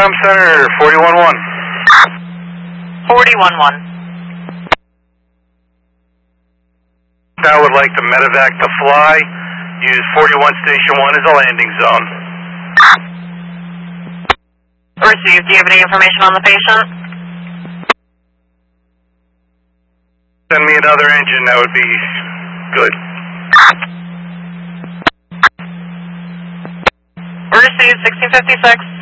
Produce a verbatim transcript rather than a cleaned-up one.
Com Center, forty-one one. forty-one one. I would like the medevac to fly. Use forty-one Station one as a landing zone. Received. Do you have any information on the patient? Send me another engine, that would be good. Received. sixteen fifty-six.